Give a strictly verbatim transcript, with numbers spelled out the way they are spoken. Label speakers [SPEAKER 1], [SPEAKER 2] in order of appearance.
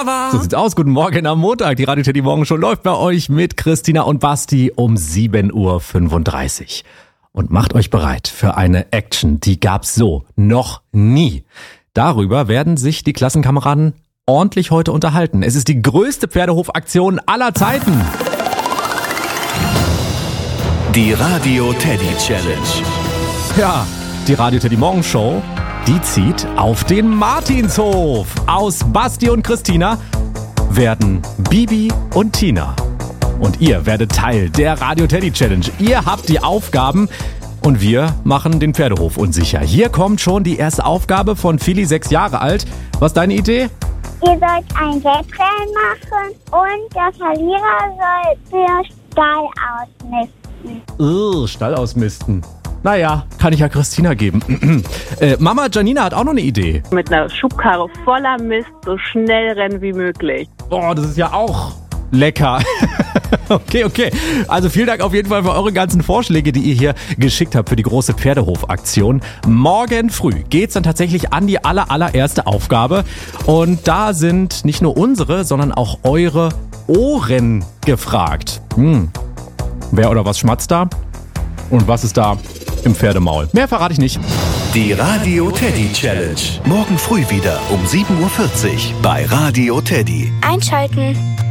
[SPEAKER 1] Mama.
[SPEAKER 2] So sieht's aus. Guten Morgen am Montag. Die Radio Teddy Morgen Show läuft bei euch mit Christina und Basti um sieben Uhr fünfunddreißig. Und macht euch bereit für eine Action, die gab's so noch nie. Darüber werden sich die Klassenkameraden ordentlich heute unterhalten. Es ist die größte Pferdehofaktion aller Zeiten.
[SPEAKER 3] Die Radio Teddy Challenge.
[SPEAKER 2] Ja, die Radio Teddy Morgen Show, die zieht auf den Martinshof. Aus Basti und Christina werden Bibi und Tina. Und ihr werdet Teil der Radio Teddy Challenge. Ihr habt die Aufgaben und wir machen den Pferdehof unsicher. Hier kommt schon die erste Aufgabe von Fili, sechs Jahre alt. Was ist deine Idee?
[SPEAKER 4] Ihr sollt ein Wettrennen machen und der Verlierer soll für Stall ausmisten.
[SPEAKER 2] Uh, Stall ausmisten. Naja, kann ich ja Christina geben. äh, Mama Janina hat auch noch eine Idee.
[SPEAKER 5] Mit einer Schubkarre voller Mist so schnell rennen wie möglich.
[SPEAKER 2] Boah, das ist ja auch lecker. Okay, okay. Also vielen Dank auf jeden Fall für eure ganzen Vorschläge, die ihr hier geschickt habt für die große Pferdehofaktion. Morgen früh geht's dann tatsächlich an die aller, allererste Aufgabe. Und da sind nicht nur unsere, sondern auch eure Ohren gefragt. Hm. Wer oder was schmatzt da? Und was ist da im Pferdemaul? Mehr verrate ich nicht.
[SPEAKER 3] Die Radio Teddy Challenge. Morgen früh wieder um sieben Uhr vierzig bei Radio Teddy.
[SPEAKER 4] Einschalten.